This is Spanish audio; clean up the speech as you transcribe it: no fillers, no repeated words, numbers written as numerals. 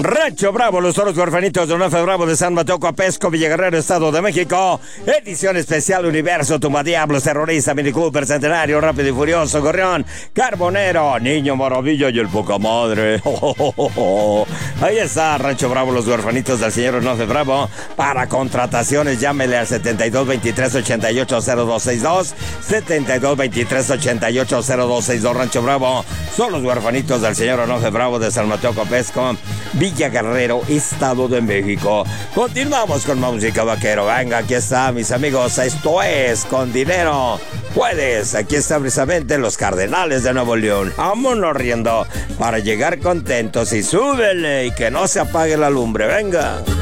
Rancho Bravo, los toros huerfanitos de Nofe Bravo de San Mateo Coapesco, Villaguerrero, Estado de México. Edición especial Universo, Tumbadiablos, Terrorista, Mini Cooper, Centenario, Rápido y Furioso, Gorrión, Carbonero, Niño Maravilla y el Poca Madre. Ahí está, Rancho Bravo, los huerfanitos del señor Nofe Bravo. Para contrataciones, llámele al 7223-880262. 7223-880262, Rancho Bravo. Son los huerfanitos del señor Nofe Bravo de San Mateo Coapesco, Villa Guerrero, Estado de México. Continuamos con música, vaquero. Venga, aquí está, mis amigos. Esto es Con Dinero Puedes. Aquí está precisamente los Cardenales de Nuevo León. Vámonos riendo para llegar contentos y súbele y que no se apague la lumbre. Venga.